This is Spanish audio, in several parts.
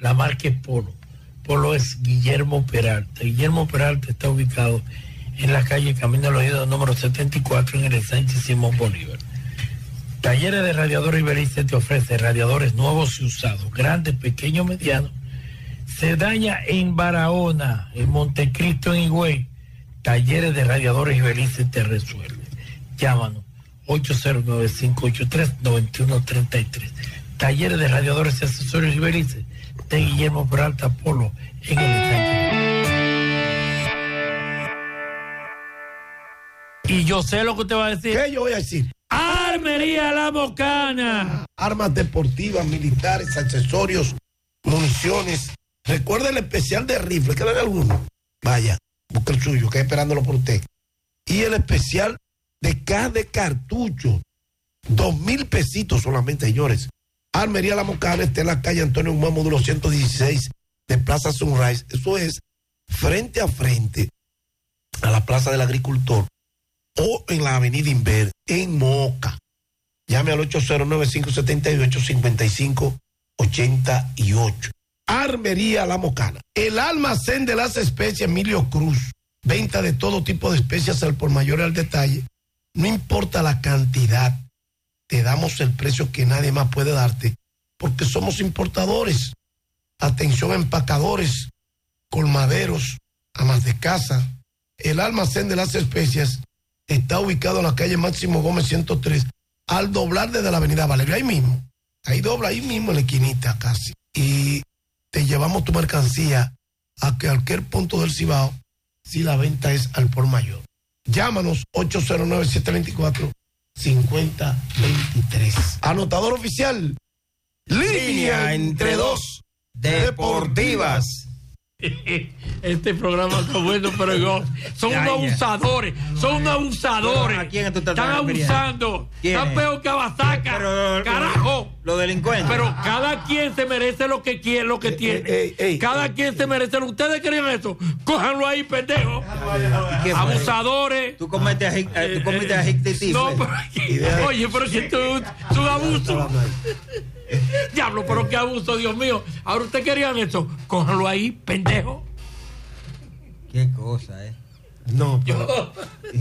La marca es Polo. Polo es Guillermo Peralta. Guillermo Peralta está ubicado en la calle Camino de los Idos número 74 en el Sánchez Simón Bolívar. Talleres de Radiadores Iberice te ofrece radiadores nuevos y usados, grandes, pequeños, medianos. Se daña en Barahona, en Montecristo, en Higüey. Talleres de Radiadores Iberice te resuelve. Llámanos 809-583-9133. Talleres de Radiadores y Accesorios Iberice de Guillermo Peralta Polo en el Sánchez. Y yo sé lo que usted va a decir. ¿Qué yo voy a decir? Armería La Mocana. Armas deportivas, militares, accesorios, municiones. Recuerda el especial de rifle. ¿Quedan algunos? Vaya, busque el suyo, que esperándolo por usted. Y el especial de caja de cartuchos. 2,000 pesitos solamente, señores. Armería La Mocana está en la calle Antonio Guzmán, módulo 116 de Plaza Sunrise. Eso es frente a frente a la Plaza del Agricultor o en la Avenida Inver, en Moca. Llame al 809-578-5588. Armería La Mocana. El almacén de las especias Emilio Cruz. Venta de todo tipo de especias al por mayor al detalle. No importa la cantidad, te damos el precio que nadie más puede darte, porque somos importadores. Atención a empacadores, colmaderos, amas de casa. El almacén de las especias está ubicado en la calle Máximo Gómez 103, al doblar desde la avenida Valeria, ahí mismo. Ahí dobla, ahí mismo en la esquinita casi. Y te llevamos tu mercancía a cualquier punto del Cibao si la venta es al por mayor. Llámanos 809-724-5023. Anotador oficial. Línea entre dos deportivas. Este programa está bueno, pero son unos abusadores. Son unos abusadores. ¿A quién tú estás Están abusando. Están peor que Abasaca. Carajo. Los delincuentes. Pero cada quien se merece lo que quiere, lo que tiene. Cada quien se merece lo que ustedes querían eso. Cójanlo ahí, pendejo. Abusadores. Tú cometes adictivo. No, pero oye, pero que esto es un abuso. Diablo, pero qué abuso, Dios mío. Ahora ustedes querían eso. Cójanlo ahí, pendejo. Qué cosa, No, pero...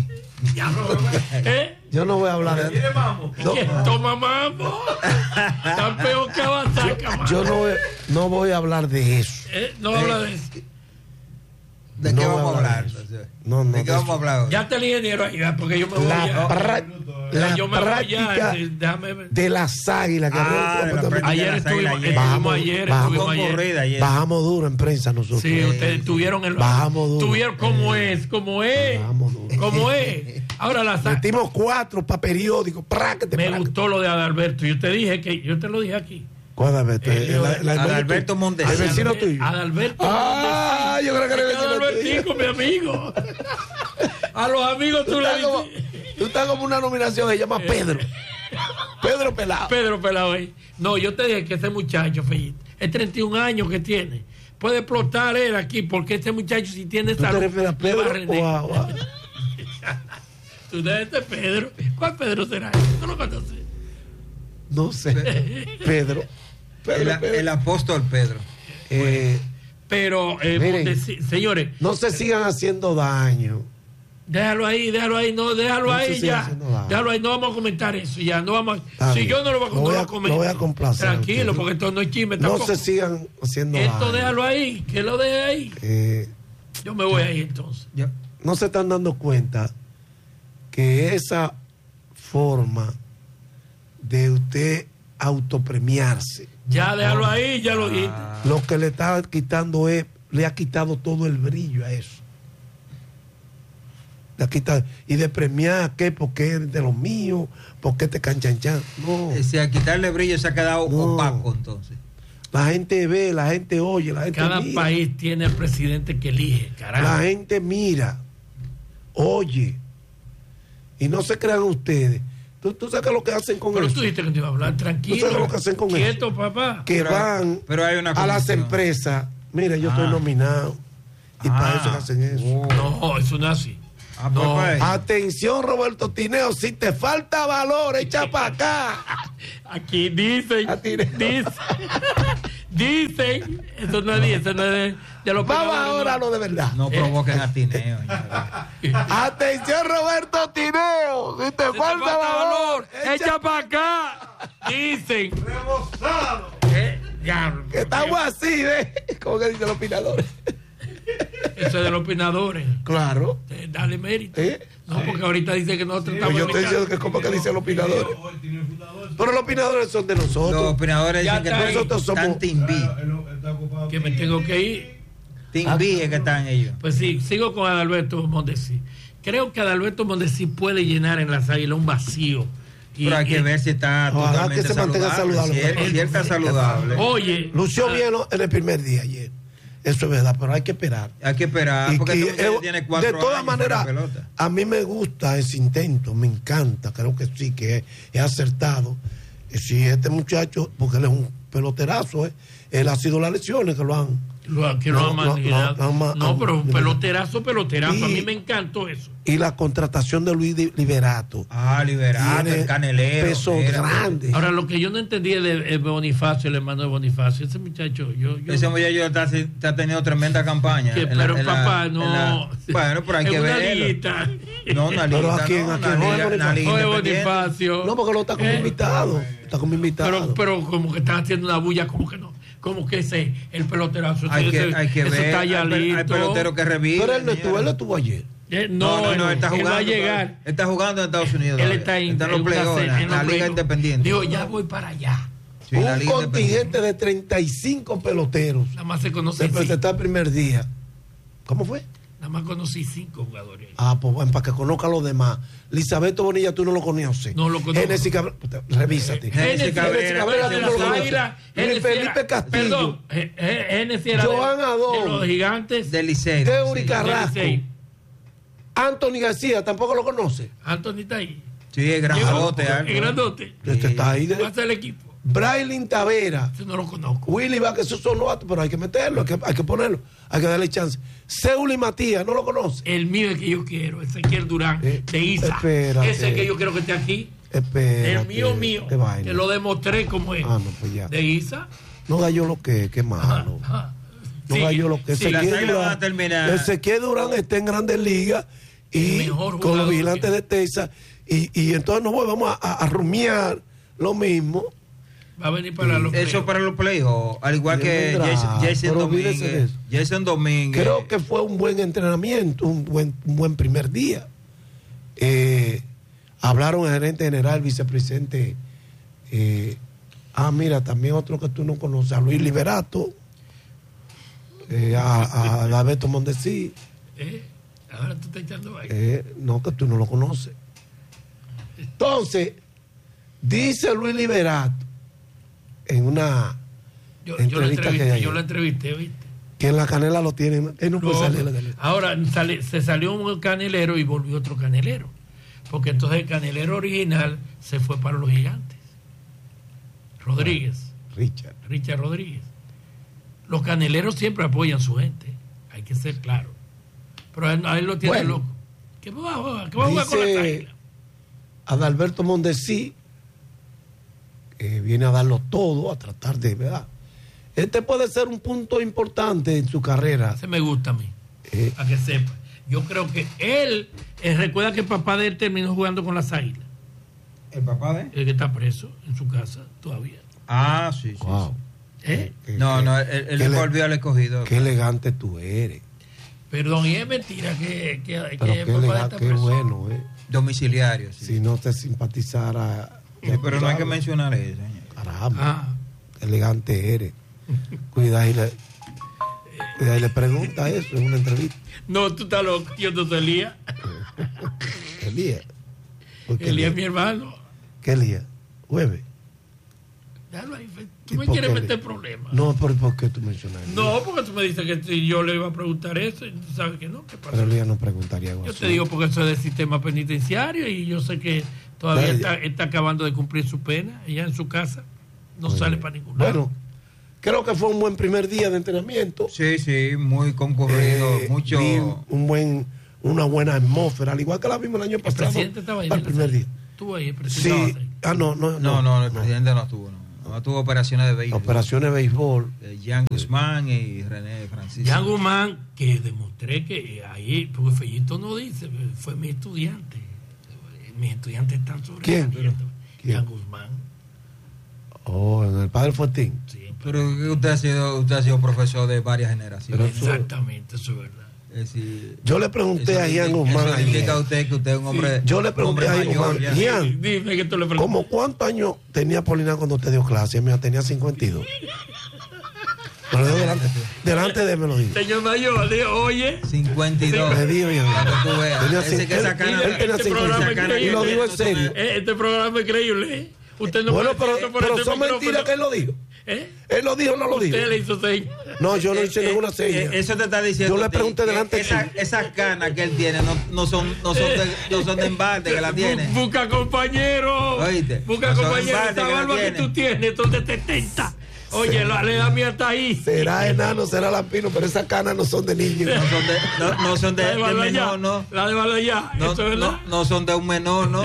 Yo no voy a hablar de... Toma mambo. Tan peor que Abasaca. Yo no voy a hablar de eso. No habla de eso. ¿De qué vamos a hablar? No, ¿De qué vamos a hablar? Ya está el ingeniero ahí, porque yo me voy la práctica de las águilas. Ayer estuvimos bajamos duro en prensa nosotros. Sí, ustedes tuvieron el... Bajamos duro. Tuvieron como es. Como es. Ahora las metimos 4 para periódicos. Me gustó lo de Adalberto. Yo te lo dije aquí. ¿Cuál Adalberto? Adalberto Mondesino. ¿El vecino tuyo? Adalberto. Yo creo que era el vecino Adalbertico, mi amigo. A los amigos tú le dices. Tú estás como una nominación, se llama Pedro. Pedro Pelado. Pedro Pelado. No, yo te dije que ese muchacho, Fellito, es 31 años que tiene. Puede explotar él aquí, porque ese muchacho si tiene salud. ¿Tú te refieres a Pedro? Wow. ¿Tú debes ser Pedro? ¿Cuál Pedro será? ¿No lo conoces? No sé. Pedro. El apóstol Pedro. Pero, miren, señores, no se sigan haciendo daño. Déjalo ahí, no, déjalo ahí ya. Déjalo ahí, no vamos a comentar eso ya. No vamos a, si yo no lo voy a comentar. Lo voy a complacer. Tranquilo, porque esto no es chisme tampoco. No se sigan haciendo daño. Esto déjalo ahí, que lo deje ahí. Yo me voy ahí entonces. No se están dando cuenta que esa forma de usted autopremiarse. Ya déjalo ahí, ya lo dijiste. Lo que le está quitando le ha quitado todo el brillo a eso. Le ha quitado, y de premiar, ¿qué? Porque es de los míos, porque te canchanchan. No. Si a quitarle brillo se ha quedado opaco, entonces. La gente ve, la gente oye, la gente Cada mira. país tiene el presidente que elige, carajo. La gente mira, oye, y no se crean ustedes. Tú sabes lo que hacen con eso. Pero tú dijiste que te iba a hablar tranquilo. ¿Tú sabes lo que hacen con quieto, eso? Papá. Que van hay una a las empresas. Mira, yo estoy nominado. Y para eso hacen eso. No, eso no es así. No. Atención, Roberto Tineo, si te falta valor, echa para acá. Aquí dicen, Dicen, eso no es de los Vamos ahora a lo de verdad. No provoquen a Tineo. Atención, Roberto Tineo. Si te falta valor, echa para acá. Dicen. Rebosado. Diablo. Que estamos así, ¿ves? ¿Cómo que dicen los opinadores? Eso es de los opinadores. Claro. Dale mérito. No, porque ahorita dice que nosotros Pues yo estoy diciendo que como que dicen los opinadores. Pero los opinadores son de nosotros. Los opinadores dicen que nosotros somos Timbí. que me tengo que ir. Timbí es que están ellos. Pues sí, sigo con Adalberto Mondesi. Creo que Adalberto Mondesi puede llenar en las Águilas un vacío. Pero hay que ver si está totalmente que se mantenga saludable. Si está saludable. Oye. Lució bien en el primer día ayer. Eso es verdad, pero hay que esperar. Hay que esperar, porque tiene 4 años. De todas maneras, a mí me gusta ese intento, me encanta, creo que sí, que es acertado. Si este muchacho, porque él es un peloterazo, él ha sido las lesiones que lo han manejado. No, pero peloterazo. A mí me encantó eso. Y la contratación de Luis Liberato. Liberato, el canelero. Peso grande. Ahora, lo que yo no entendí de Bonifacio, el hermano de Bonifacio, ese muchacho, ese muchacho está teniendo tremenda campaña. Pero papá, no. Bueno, pero hay que verlo. No, una lista. Pero ¿a quién? No, Bonifacio. No, porque lo está como invitado. Está como invitado. Pero como que está haciendo una bulla, como que no. Como que ese, el peloterazo. Hay que ver. Está ya listo. Hay pelotero que revive. Pero él no estuvo ayer. No, está jugando. Él va a llegar. Está jugando en Estados Unidos. Él está en los playoffs, en la Liga Independiente. Digo, ya voy para allá. Sí, un contingente de 35 peloteros. Nada más se conoce. Se presentó el primer día. ¿Cómo fue? Nada más conocí 5 jugadores. Pues bueno, para que conozca a los demás. Lizabeto Bonilla, tú no lo conoces. No lo conozco. Génesis Cabrera, revísate. Génesis Cabrera, tú no lo conoces. Felipe Castillo. Perdón, Génesis era Joan Adón, de los Gigantes. Del Licey. Teuri Carrasco. Anthony García, tampoco lo conoce. Anthony está ahí. Sí, es grandote. Es grandote. Este está ahí. Va a ser el equipo. Braylin Tavera. Yo no lo conozco. Willy Vázquez, esos son novatos, pero hay que meterlo, hay que ponerlo, hay que darle chance. Seuli Matías, ¿no lo conoce? El mío es que yo quiero, Ezequiel Durán, de ISA. Espérate. Ese es que yo quiero que esté aquí. Espérate. El mío, que lo demostré como es. No, pues ya. De ISA. No gallo lo que es malo. No gallo lo que es. Ezequiel Durán está en Grandes Ligas y con los Vigilantes de Texas. Y entonces vamos a rumiar lo mismo. Va a venir para los playoffs. Eso para los playoffs, al igual que Jason Domínguez. Creo que fue un buen entrenamiento, un buen primer día. Hablaron el gerente general, el vicepresidente. Mira, también otro que tú no conoces, a Luis Liberato, a Alberto Mondesi. Ahora tú estás echando ahí. No, que tú no lo conoces. Entonces, dice Luis Liberato en una entrevista yo lo entrevisté, ¿viste? Que en la canela lo tienen. Él no puede salir la canela. Ahora se salió un canelero y volvió otro canelero. Porque entonces el canelero original se fue para los Gigantes. Rodríguez. Richard Rodríguez. Los caneleros siempre apoyan a su gente. Hay que ser claro. Pero a él lo tiene loco. ¿Qué va a jugar con las Águilas? Adalberto Mondesi viene a darlo todo, a tratar de, ¿verdad? Este puede ser un punto importante en su carrera. Ese me gusta a mí, para que sepa. Yo creo que él, recuerda que el papá de él terminó jugando con las Águilas. ¿El papá de él? El que está preso en su casa todavía. Sí. Wow. Él volvió al Escogido. Qué elegante tú eres. Perdón, y es mentira que el papá está preso. Qué bueno, Domiciliario. Sí. Si no te simpatizara. Pero no hay que mencionar eso, señor. Caramba. Elegante eres. Cuidado y le pregunta eso en una entrevista. No, tú estás loco. Yo no soy Elías. Elías. Elías es mi hermano. ¿Qué Elías? Jueves. Déjalo ahí. Tú me quieres meter problemas. No, pero ¿por qué tú mencionas eso? No, porque tú me dices que si yo le iba a preguntar eso y tú sabes que no. ¿Qué pasa? Pero Elías no preguntaría algo yo así. te digo porque eso es del sistema penitenciario y yo sé que todavía está acabando de cumplir su pena. Ella en su casa no sale para ningún lado. Bueno, creo que fue un buen primer día de entrenamiento. Sí, muy concurrido. Una buena atmósfera, al igual que la vimos el año pasado. El presidente estaba ahí. El primer día. Estuvo ahí, el presidente. Sí. No, el presidente no estuvo, no. No, tuvo operaciones de béisbol. Operaciones de béisbol. Jan Guzmán y René Francisco. Jan Guzmán, que demostré que ahí, porque Fellito no dice, fue mi estudiante. Mis estudiantes están sobre. ¿Quién? Jan Guzmán. Oh, en el Padre Fortín. Sí, Pero usted ha sido profesor de varias generaciones. exactamente, eso es verdad. Es decir, Yo le pregunté a Jan Guzmán. Eso indica a usted que usted es un hombre. Yo le pregunté a Jan Guzmán. Jan, Dime que tú le preguntas. ¿cómo cuántos años tenía Polina cuando te dio clase? Mira, tenía 52. Me lo dijo delante de él, me lo dijo. Señor mayor, oye. 52. Me dijo, Cuando tú veas. Tenía Ese que esa cana- él tenía Este 52. programa es Y lo increíble. digo en serio. Este programa es increíble. Usted no Bueno, puede decir esto por pero este son micrófono. mentiras que él lo dijo. ¿Eh? Él lo dijo o no lo dijo. Usted le hizo seña. No, yo no hice ninguna seña. Eso te está diciendo. Yo le a ti, pregunté que delante de ti. esas canas que él tiene no son de embalde que la tiene. Busca compañero. Oíste, Busca no son compañero. embalde Esa que la barba que tiene. tú tienes, son de 70. Oye, la edad mía está ahí. Será enano, será lampino, pero esas canas no son de niños. No son de La de Balayá. menor, no. La de Balayá. No, Eso es verdad. no son de un menor, ¿no?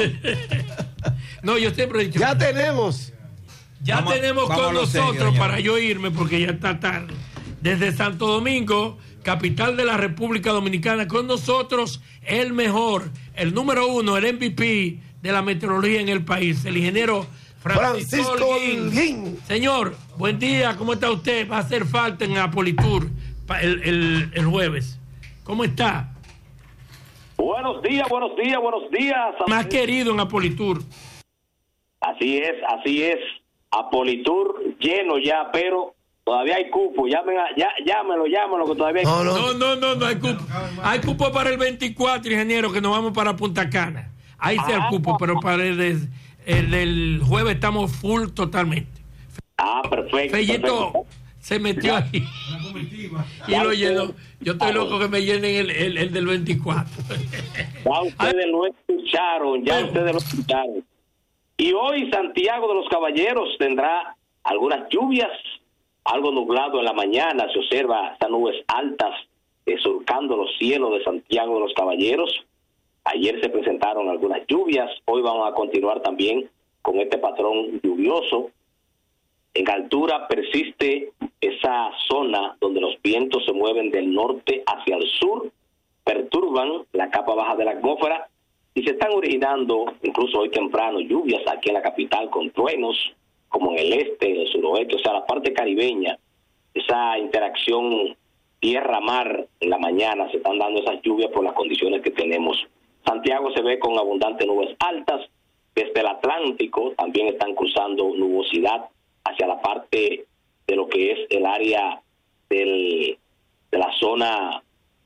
No, yo siempre he dicho. Ya tenemos. Ya Vamos- tenemos vamos con a lo nosotros, serio, doña. para yo irme, porque ya está tarde, desde Santo Domingo, capital de la República Dominicana, con nosotros el mejor, el número uno, el MVP de la meteorología en el país, el ingeniero Francisco Holguín. Holguín. Señor, buen día, ¿cómo está usted? Va a hacer falta en Apolitur el jueves. ¿Cómo está? Buenos días, buenos días, buenos días. Más querido en Apolitur. Así es. Apolitur lleno ya, pero todavía hay cupo. Llámelo, que todavía hay cupo. No, hay cupo. Hay cupo para el 24, ingeniero, que nos vamos para Punta Cana. Ahí sí hay cupo, pero para el del jueves estamos full totalmente. Perfecto. Fellito se metió ahí y lo llenó. Yo estoy loco que me llenen el del 24. Ya ustedes lo escucharon. Y hoy Santiago de los Caballeros tendrá algunas lluvias, algo nublado en la mañana. Se observa estas nubes altas surcando los cielos de Santiago de los Caballeros. Ayer se presentaron algunas lluvias. Hoy vamos a continuar también con este patrón lluvioso. En altura persiste esa zona donde los vientos se mueven del norte hacia el sur, perturban la capa baja de la atmósfera y se están originando, incluso hoy temprano, lluvias aquí en la capital con truenos, como en el este, en el suroeste, o sea, la parte caribeña, esa interacción tierra-mar en la mañana, se están dando esas lluvias por las condiciones que tenemos. Santiago se ve con abundantes nubes altas, desde el Atlántico también están cruzando nubosidad hacia la parte de lo que es el área de la zona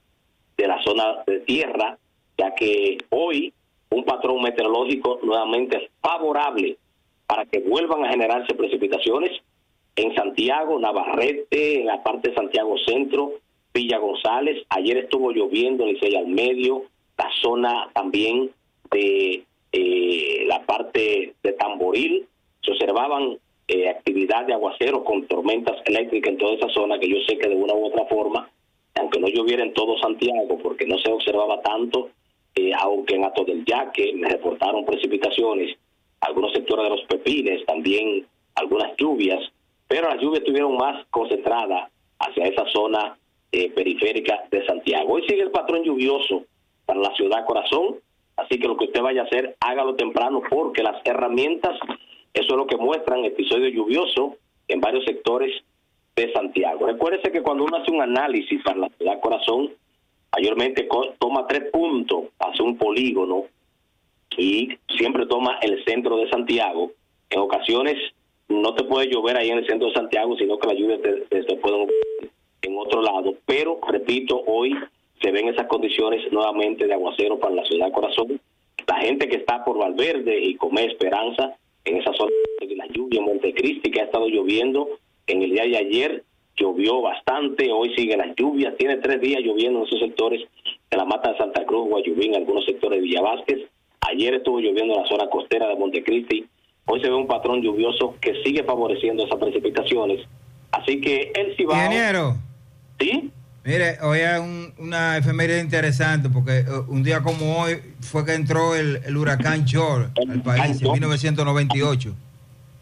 de tierra, ya que hoy un patrón meteorológico nuevamente es favorable para que vuelvan a generarse precipitaciones en Santiago, Navarrete, en la parte de Santiago Centro, Villa González. Ayer estuvo lloviendo en Licey al Medio, la zona también de la parte de Tamboril. Se observaban actividad de aguaceros con tormentas eléctricas en toda esa zona, que yo sé que de una u otra forma, aunque no lloviera en todo Santiago, porque no se observaba tanto, aunque en Hato del Yaque me reportaron precipitaciones, algunos sectores de los Pepines también algunas lluvias, pero las lluvias estuvieron más concentradas hacia esa zona periférica de Santiago. Hoy sigue el patrón lluvioso para la ciudad corazón, así que lo que usted vaya a hacer, hágalo temprano, porque las herramientas, eso es lo que muestran episodios lluviosos en varios sectores de Santiago. Recuérdese que cuando uno hace un análisis para la ciudad corazón, mayormente toma 3 puntos, hace un polígono y siempre toma el centro de Santiago. En ocasiones no te puede llover ahí en el centro de Santiago, sino que la lluvia te pueden en otro lado. Pero, repito, hoy se ven esas condiciones nuevamente de aguacero para la ciudad corazón. La gente que está por Valverde y Comé Esperanza, en esa zona de la lluvia en Montecristi, que ha estado lloviendo en el día de ayer, llovió bastante, hoy sigue las lluvias, tiene 3 días lloviendo en esos sectores de la Mata de Santa Cruz, Guayubín, algunos sectores de Villa Vázquez. Ayer estuvo lloviendo en la zona costera de Montecristi. Hoy se ve un patrón lluvioso que sigue favoreciendo esas precipitaciones. Así que el Cibao... Ingeniero. ¿Sí? Mire, hoy hay una efeméride interesante, porque un día como hoy fue que entró el huracán George al país, en 1998.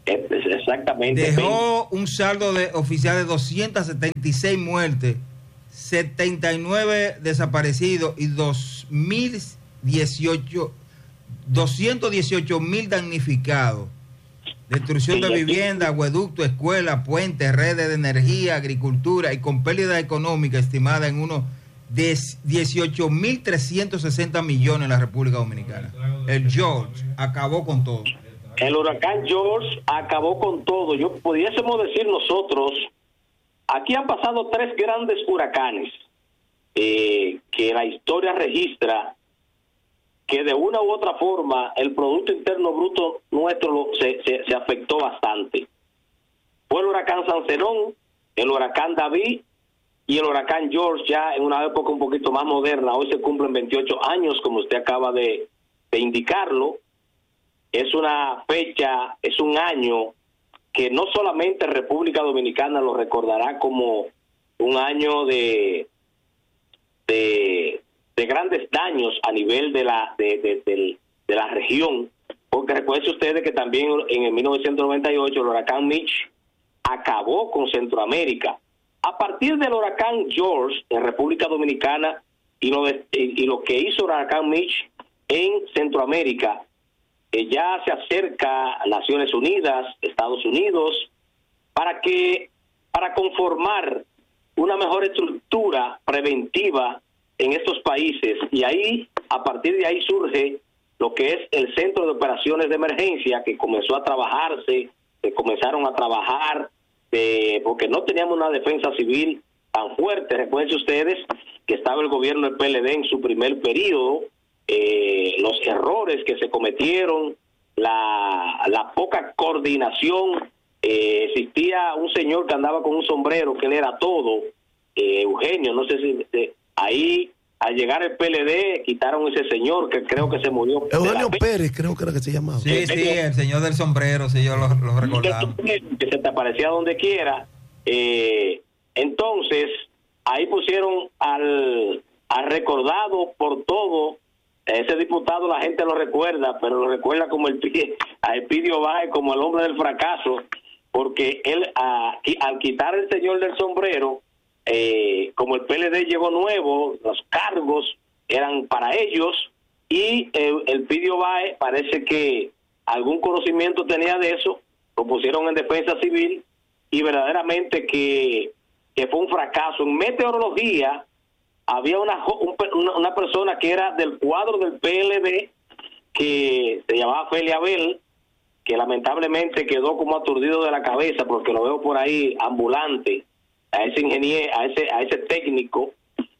exactamente. Dejó un saldo oficial de 276 muertes, 79 desaparecidos y 218,000 damnificados. Destrucción de vivienda, acueducto, escuelas, puentes, redes de energía, agricultura y con pérdida económica estimada en unos 18.360 millones en la República Dominicana. El George acabó con todo. El huracán George acabó con todo. Yo pudiésemos decir nosotros, aquí han pasado 3 grandes huracanes que la historia registra, que de una u otra forma el Producto Interno Bruto nuestro se afectó bastante. Fue el huracán Sancerón, el huracán David y el huracán George, ya en una época un poquito más moderna. Hoy se cumplen 28 años, como usted acaba de indicarlo. Es una fecha, es un año que no solamente República Dominicana lo recordará como un año de grandes daños a nivel de la región, porque recuerden ustedes que también en el 1998 el huracán Mitch acabó con Centroamérica. A partir del huracán George en República Dominicana y lo que hizo el huracán Mitch en Centroamérica, ya se acerca a Naciones Unidas, Estados Unidos, para conformar una mejor estructura preventiva en estos países, y ahí, a partir de ahí surge lo que es el Centro de Operaciones de Emergencia, que comenzó a trabajarse, que comenzaron a trabajar, porque no teníamos una defensa civil tan fuerte. Recuerden ustedes que estaba el gobierno del PLD en su primer periodo, los errores que se cometieron, la poca coordinación. Existía un señor que andaba con un sombrero, que él era todo, Eugenio, no sé si ahí al llegar el PLD quitaron ese señor que creo que se murió. Eugenio Pérez, creo que era que se llamaba. Sí, el señor del sombrero, sí, yo lo recordaba. Que se te aparecía donde quiera. Entonces, ahí pusieron al recordado por todo. Ese diputado la gente lo recuerda, pero lo recuerda como a Elpidio Báez, como el hombre del fracaso, porque él al quitar el señor del sombrero, como el PLD llegó nuevo, los cargos eran para ellos, y Elpidio Báez parece que algún conocimiento tenía de eso, lo pusieron en defensa civil, y verdaderamente que fue un fracaso. En meteorología había una persona que era del cuadro del PLD, que se llamaba Feli Abel, que lamentablemente quedó como aturdido de la cabeza, porque lo veo por ahí ambulante, a ese ingeniero, a ese técnico,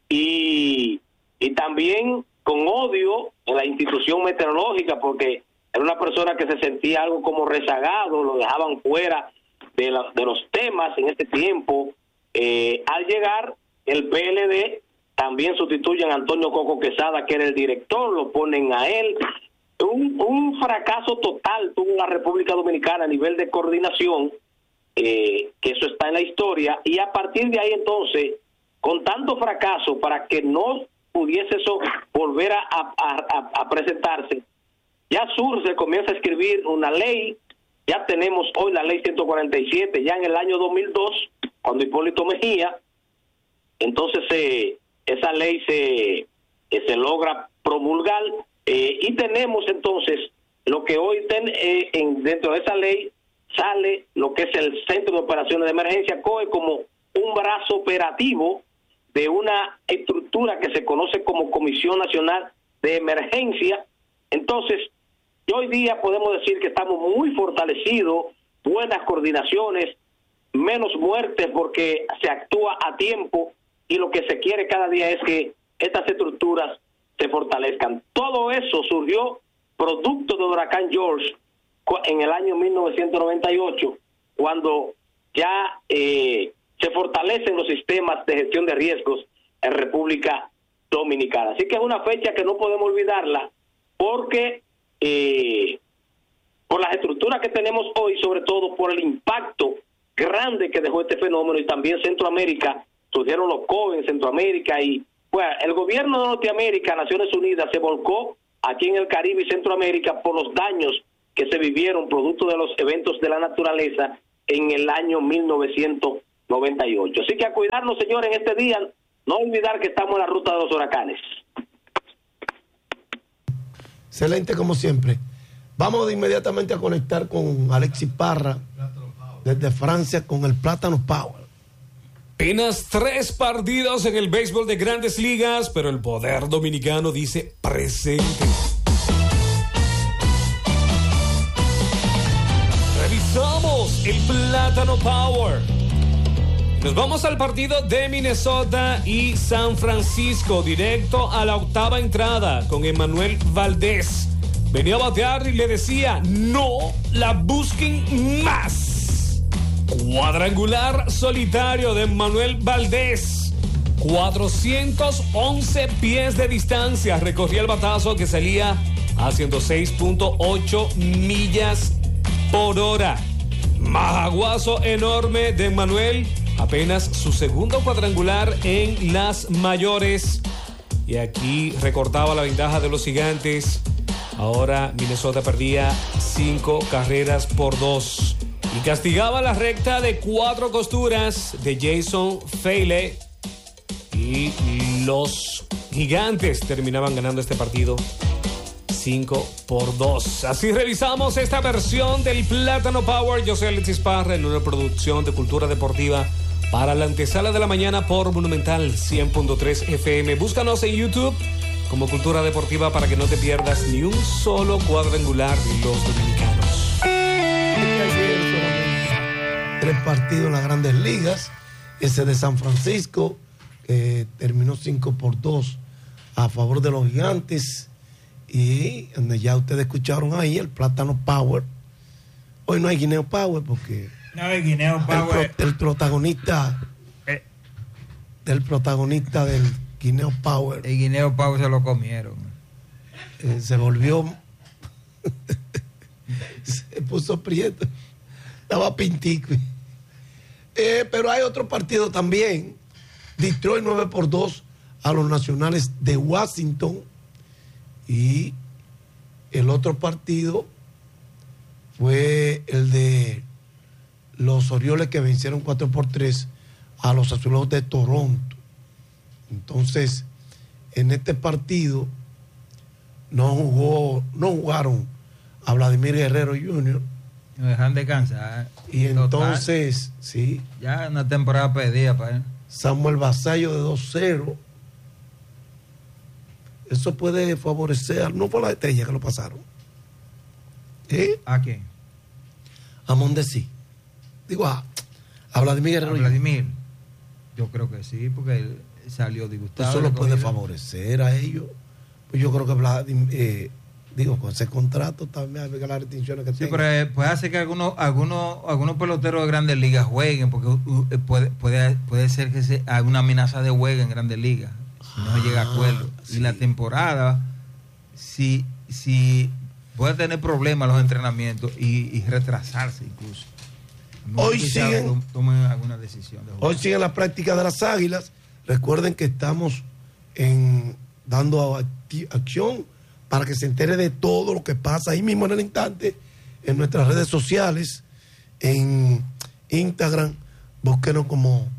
y también con odio en la institución meteorológica, porque era una persona que se sentía algo como rezagado, lo dejaban fuera de los temas en ese tiempo. Al llegar el PLD, también sustituyen a Antonio Coco Quesada, que era el director, lo ponen a él. Un fracaso total tuvo la República Dominicana a nivel de coordinación, que eso está en la historia, y a partir de ahí entonces, con tanto fracaso, para que no pudiese eso volver a presentarse, ya surge, comienza a escribir una ley. Ya tenemos hoy la ley 147, ya en el año 2002, cuando Hipólito Mejía, entonces esa ley se logra promulgar, y tenemos entonces lo que hoy dentro de esa ley sale lo que es el Centro de Operaciones de Emergencia, COE, como un brazo operativo de una estructura que se conoce como Comisión Nacional de Emergencia. Entonces, hoy día podemos decir que estamos muy fortalecidos, buenas coordinaciones, menos muertes porque se actúa a tiempo, y lo que se quiere cada día es que estas estructuras se fortalezcan. Todo eso surgió producto del huracán George en el año 1998, cuando ya se fortalecen los sistemas de gestión de riesgos en República Dominicana. Así que es una fecha que no podemos olvidarla, porque por las estructuras que tenemos hoy, sobre todo por el impacto grande que dejó este fenómeno, y también Centroamérica, surgieron los COE en Centroamérica, y bueno, el gobierno de Norteamérica, Naciones Unidas, se volcó aquí en el Caribe y Centroamérica por los daños que se vivieron producto de los eventos de la naturaleza en el año 1998. Así que a cuidarnos, señores, en este día, no olvidar que estamos en la ruta de los huracanes. Excelente como siempre. Vamos inmediatamente a conectar con Alexis Parra desde Francia con el Plátano Power. Apenas 3 partidos en el béisbol de Grandes Ligas, pero el poder dominicano dice presente. Revisamos el Plátano Power. Nos vamos al partido de Minnesota y San Francisco, directo a la 8ª entrada con Emmanuel Valdés. Venía a batear y le decía, no la busquen más. Cuadrangular solitario de Emmanuel Valdés. 411 pies de distancia. Recorría el batazo que salía a 106.8 millas por hora. Majaguazo enorme de Emmanuel. Apenas su segundo cuadrangular en las mayores. Y aquí recortaba la ventaja de los Gigantes. Ahora Minnesota perdía 5 carreras por 2. Y castigaba la recta de 4 costuras de Jason Feile. Y los Gigantes terminaban ganando este partido 5-2. Así revisamos esta versión del Plátano Power. Yo soy Alexis Parra en una producción de Cultura Deportiva para la antesala de la mañana por Monumental 100.3 FM. Búscanos en YouTube como Cultura Deportiva para que no te pierdas ni un solo cuadrangular de los dominicanos. Ayer solamente 3 partidos en las Grandes Ligas. Ese de San Francisco terminó 5-2 a favor de los Gigantes. Y donde ya ustedes escucharon ahí el Plátano Power. Hoy no hay Guineo Power porque no hay Guineo Power. El protagonista del Guineo Power. El Guineo Power se lo comieron. Se volvió se puso prieto, estaba pintico. Pero hay otro partido también. Detroit 9-2 a los Nacionales de Washington. Y el otro partido fue el de los Orioles, que vencieron 4-3 a los Azulejos de Toronto. Entonces, en este partido no jugaron a Vladimir Guerrero Jr. Nos dejan descansar. Y entonces, sí. Ya una temporada perdida para él. Samuel Basallo de 2-0. Eso puede favorecer, no fue la Estrella que lo pasaron. ¿A quién? A Mondesi. Digo, a Vladimir Guerrero. A Vladimir. Yo creo que sí, porque él salió disgustado. Eso lo puede favorecer a ellos. Pues yo creo que Vladimir, con ese contrato también hay que las restricciones que tiene. Sí, pero puede hacer que algunos peloteros de Grandes Ligas jueguen, porque puede ser que sea una amenaza de huelga en Grandes Ligas. No se llega a acuerdo. Sí. Y la temporada, si puede tener problemas los entrenamientos y retrasarse incluso. Hoy siguen, tomen alguna decisión. Hoy siguen la práctica de las Águilas. Recuerden que estamos dando acción para que se entere de todo lo que pasa ahí mismo en el instante en nuestras redes sociales, en Instagram, búsquenos como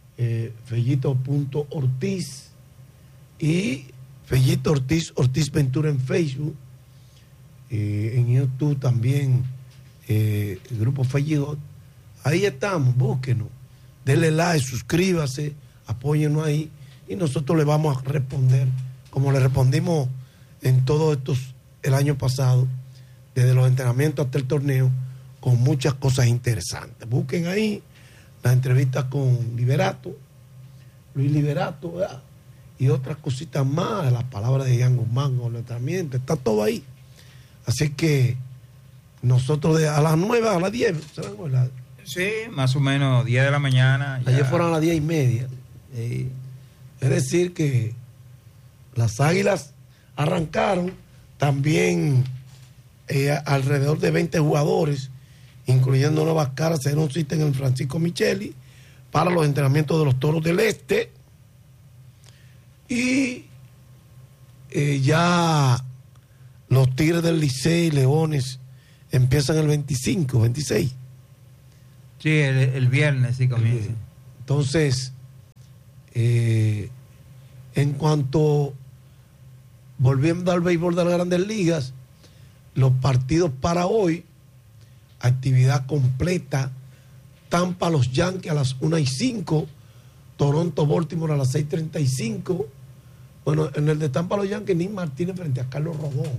Fellito.Ortiz y Fellito Ortiz Ventura en Facebook, en YouTube también, el grupo Fellito. Ahí estamos, búsquenos, denle like, suscríbase, apóyennos ahí y nosotros le vamos a responder como le respondimos en todos estos, el año pasado, desde los entrenamientos hasta el torneo, con muchas cosas interesantes. Busquen ahí la entrevista con Luis Liberato, ¿verdad? Y otras cositas más, las palabras de Ian Guzmán con el entrenamiento, está todo ahí. Así que nosotros a las 9, a las 10, ¿serán las? Sí, más o menos 10 de la mañana. Ayer fueron a las 10:30. Es decir que las Águilas arrancaron también alrededor de 20 jugadores, incluyendo nuevas caras, se dieron cita en el Francisco Micheli para los entrenamientos de los Toros del Este. Y ya los Tigres del Licey, Leones, empiezan el 25, 26. Sí, el viernes sí comienza. Entonces, en cuanto volviendo al béisbol de las Grandes Ligas, los partidos para hoy, actividad completa: Tampa, los Yankees a las 1:05, Toronto, Baltimore a las 6:35. Bueno, en el de Tampa, los Yankees, Nick Martínez frente a Carlos Rodón.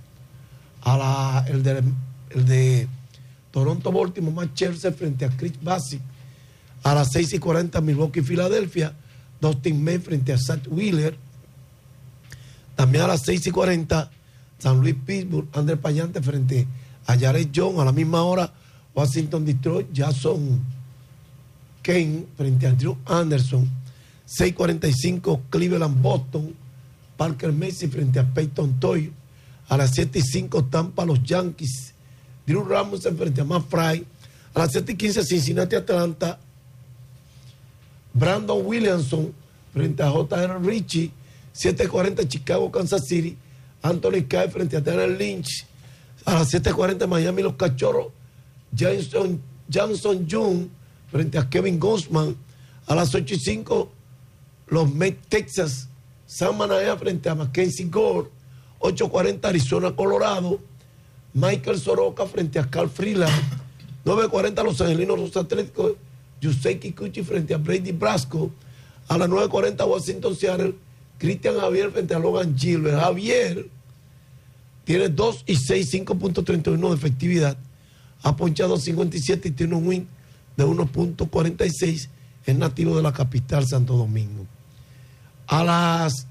El de Toronto, Baltimore, Matt Scherzer frente a Chris Bassitt a las 6:40, Milwaukee, Filadelfia, Dustin May frente a Zach Wheeler. También a las 6:40, San Luis, Pittsburgh, Andrés Payante frente a Jared Jones. A la misma hora, Washington, Detroit, Jason Kane frente a Drew Anderson. 6:45, Cleveland, Boston, Parker Macy frente a Peyton Toy. A las 7:05, Tampa, los Yankees, Drew Rasmussen frente a Matt Fry. A las 7:15, Cincinnati, Atlanta, Brandon Williamson frente a J.R. Ritchie. 7:40, Chicago, Kansas City, Anthony Kay frente a Tanner Lynch. A las 7:40, Miami, los Cachorros, Johnson June frente a Kevin Gausman. A las 8:05, los Mets, Texas, Sam Manaya frente a Mackenzie Gore. 8:40, Arizona, Colorado, Michael Soroka frente a Carl Freeland. 9:40, Los Angelinos, los Atléticos, Yusei Kikuchi frente a Brady Brasco. A las 9:40, Washington, Seattle, Cristian Javier frente a Logan Gilbert. Javier tiene 2-6, 5.31 de efectividad. Ha ponchado 57 y tiene un win de 1.46. Es nativo de la capital, Santo Domingo. A las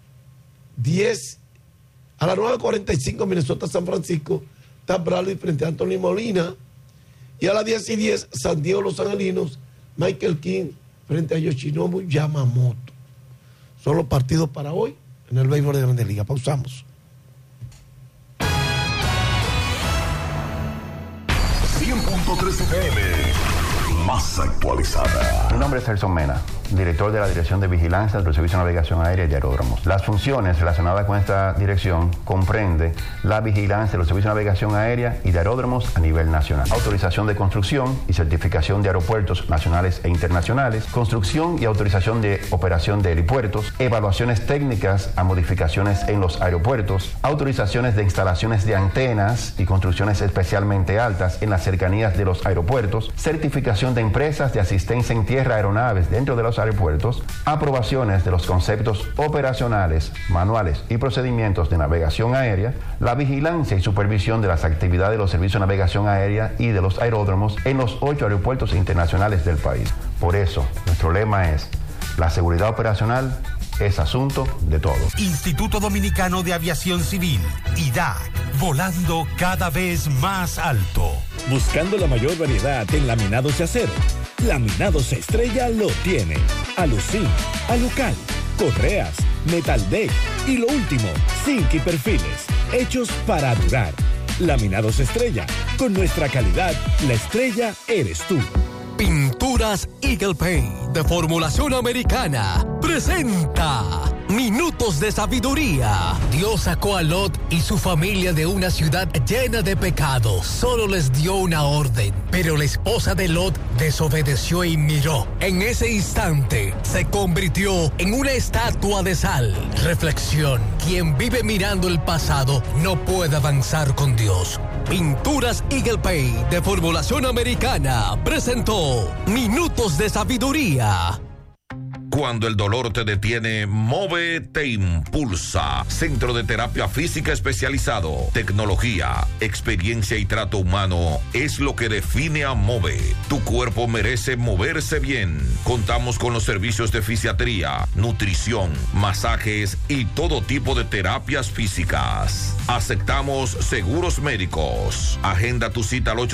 9:45, Minnesota, San Francisco, Tad Bradley frente a Anthony Molina. Y a las 10:10, San Diego, Los Angelinos, Michael King frente a Yoshinobu Yamamoto. Son los partidos para hoy en el béisbol de Grandes Ligas. Pausamos. 100.3 FM, más actualizada. Mi nombre es Celso Mena, director de la Dirección de Vigilancia del Servicio de Navegación Aérea y de Aeródromos. Las funciones relacionadas con esta dirección comprende la vigilancia de los servicios de navegación aérea y de aeródromos a nivel nacional, autorización de construcción y certificación de aeropuertos nacionales e internacionales, construcción y autorización de operación de helipuertos, evaluaciones técnicas a modificaciones en los aeropuertos, autorizaciones de instalaciones de antenas y construcciones especialmente altas en las cercanías de los aeropuertos, certificación de empresas de asistencia en tierra a aeronaves dentro de los aeropuertos, aprobaciones de los conceptos operacionales, manuales y procedimientos de navegación aérea, la vigilancia y supervisión de las actividades de los servicios de navegación aérea y de los aeródromos en los 8 aeropuertos internacionales del país. Por eso, nuestro lema es: la seguridad operacional es asunto de todos. Instituto Dominicano de Aviación Civil, IDAC, volando cada vez más alto. Buscando la mayor variedad en laminados de acero, Laminados Estrella lo tiene. Alucin, Alucal, correas, metal deck y lo último, zinc y perfiles, hechos para durar. Laminados Estrella, con nuestra calidad, la estrella eres tú. Pinturas Eagle Paint de formulación americana presenta Minutos de Sabiduría. Dios sacó a Lot y su familia de una ciudad llena de pecados. Solo les dio una orden, pero la esposa de Lot desobedeció y miró. En ese instante se convirtió en una estatua de sal. Reflexión: quien vive mirando el pasado no puede avanzar con Dios. Pinturas Eagle Paint de formulación americana presentó Minutos de Sabiduría. Cuando el dolor te detiene, MOVE te impulsa. Centro de Terapia Física Especializado. Tecnología, experiencia y trato humano es lo que define a MOVE. Tu cuerpo merece moverse bien. Contamos con los servicios de fisiatría, nutrición, masajes y todo tipo de terapias físicas. Aceptamos seguros médicos. Agenda tu cita al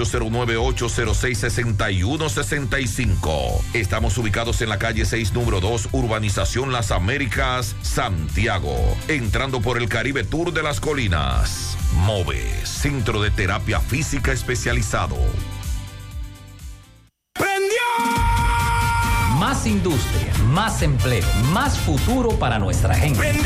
809-806-6165. Estamos ubicados en la calle 6, número 2, Urbanización Las Américas, Santiago. Entrando por el Caribe Tour de las Colinas. MOVE, Centro de Terapia Física Especializado. ¡Prendió! Más industria, más empleo, más futuro para nuestra gente.